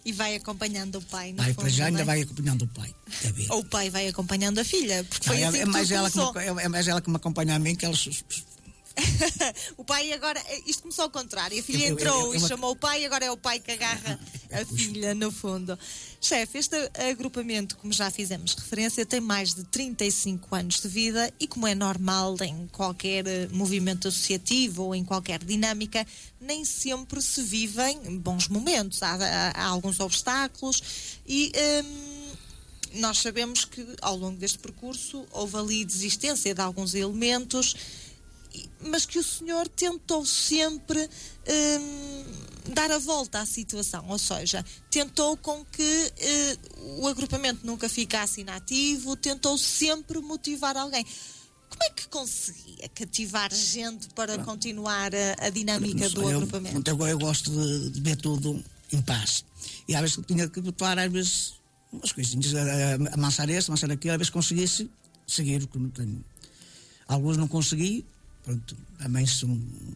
E vai acompanhando o pai, no Pai, fundo, para já não ainda é? vai acompanhando o pai. Ou o pai vai acompanhando a filha, porque foi assim É que mais tudo ela começou. é mais ela que me acompanha a mim, que ela... O pai agora, isto começou ao contrário, a filha entrou e chamou o pai, agora é o pai que agarra a filha, no fundo. Chefe, este agrupamento, como já fizemos referência, tem mais de 35 anos de vida e, como é normal em qualquer movimento associativo ou em qualquer dinâmica, nem sempre se vivem bons momentos, há alguns obstáculos e... nós sabemos que ao longo deste percurso houve ali desistência de alguns elementos, mas que o senhor tentou sempre dar a volta à situação, ou seja, tentou com que o agrupamento nunca ficasse inativo, tentou sempre motivar alguém. Como é que conseguia cativar gente para continuar a dinâmica do agrupamento? Eu gosto de ver tudo em paz. E às vezes tinha que botar, às vezes, umas coisinhas, amansar este, amansar aquilo, às vezes conseguisse seguir. Alguns não consegui, pronto, também são...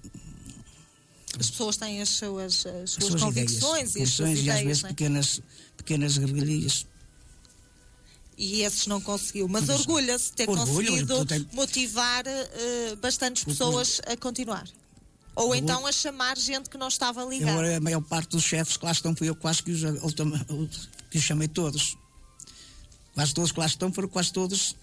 As pessoas têm as suas convicções e as suas ideias, e às vezes não é? pequenas reguilhas. E esses não conseguiu, mas orgulha-se de ter conseguido motivar bastantes pessoas a continuar. Ou então a chamar gente que não estava ligada. Agora a maior parte dos chefes que lá estão, fui eu quase que os chamei todos. Quase todos que lá estão foram quase todos.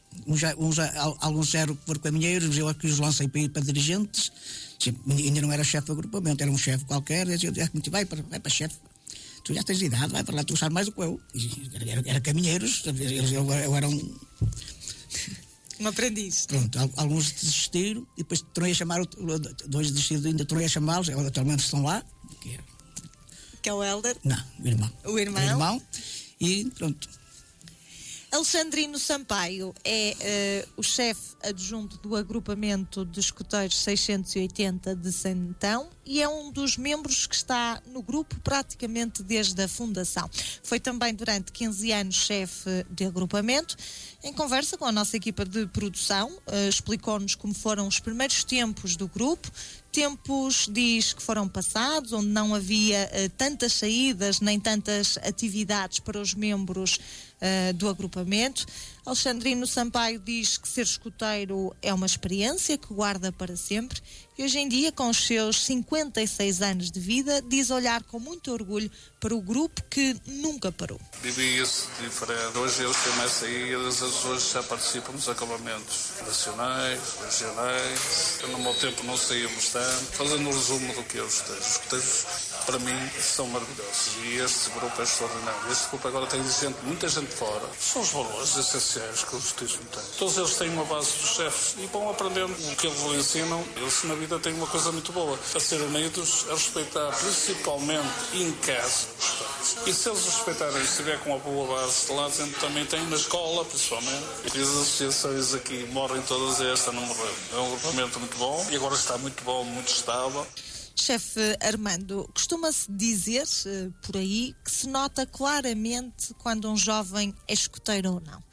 Alguns eram caminheiros, eu que os lancei para ir para dirigentes. Ainda não era chefe do agrupamento, era um chefe qualquer. Eu dizia, vai para chefe. Tu já tens idade, vai para lá, tu sabes mais do que eu. Era caminheiros, eu era um aprendiz. Pronto, alguns desistiram e depois tornei a chamar, dois desistiram, ainda tornei a chamá-los, atualmente estão lá. Que é o Helder? Não, o irmão. E pronto. Alexandrino Sampaio é o chefe adjunto do agrupamento de escuteiros 680 de Santão e é um dos membros que está no grupo praticamente desde a fundação. Foi também durante 15 anos chefe de agrupamento. Em conversa com a nossa equipa de produção, explicou-nos como foram os primeiros tempos do grupo. Tempos, diz, que foram passados, onde não havia tantas saídas nem tantas atividades para os membros do agrupamento. Alexandrino Sampaio diz que ser escuteiro é uma experiência que guarda para sempre e hoje em dia, com os seus 56 anos de vida, diz olhar com muito orgulho para o grupo que nunca parou. Vivia-se diferente. Hoje eles têm mais saídas, hoje já participam dos acabamentos nacionais, regionais. No meu tempo não saíamos tanto. Fazendo um resumo do que é os escuteiros. Os escuteiros, para mim, são maravilhosos. E este grupo é extraordinário. Este grupo agora tem muita gente fora. São os valores essenciais que os escuteirismo tem. Todos eles têm uma base dos chefes e vão aprendendo o que eles ensinam. Eles na vida têm uma coisa muito boa. A ser unidos, a respeitar principalmente em casa os pais. E se eles respeitarem, se estiver com uma boa base de lá dentro, também tem na escola, principalmente. E as associações aqui morrem todas e esta não morreu. É um agrupamento muito bom e agora está muito bom, muito estável. Chefe Armando, costuma-se dizer por aí que se nota claramente quando um jovem é escuteiro ou não.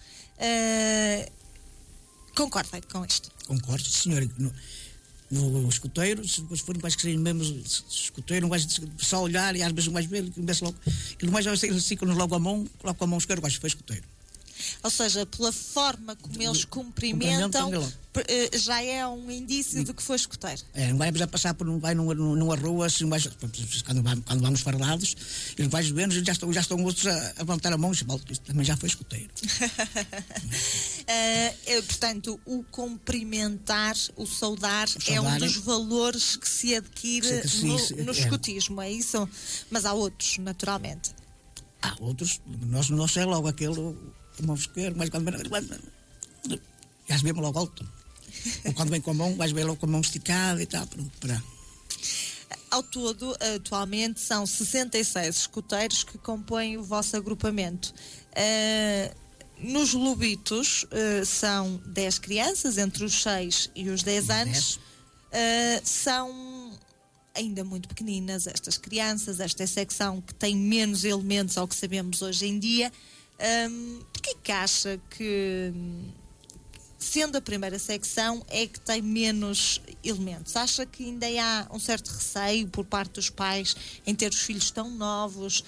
Concorda com isto? Concordo, senhor. No escuteiro, se forem quase que serem mesmo escuteiro, não vais só olhar e às vezes não vais ver, começa logo. Aquilo mais eles ficam logo a mão, coloca a mão esquerda, quase foi escuteiro. Ou seja, pela forma como eles cumprimentam, já é um indício de que foi escuteiro. Não vai já passar vai numa rua, assim, quando vamos parados, eles vais vendo, já estão outros a levantar a mão e isto também já foi escuteiro. Portanto, o cumprimentar, o saudar é um dos valores que se adquire no escutismo, é isso? Mas há outros, naturalmente. Há outros, nós é logo aquele mão esquerda, mas quando já se vê logo alto. Ou quando vem com a mão, vais ver logo com a mão esticada e tal, para. Ao todo, atualmente, são 66 escuteiros que compõem o vosso agrupamento. Nos Lobitos são 10 crianças, entre os 6 e os 10 anos. São ainda muito pequeninas estas crianças, esta secção que tem menos elementos ao que sabemos hoje em dia. Porquê que acha que, sendo a primeira secção, é que tem menos elementos? Acha que ainda há um certo receio por parte dos pais em ter os filhos tão novos,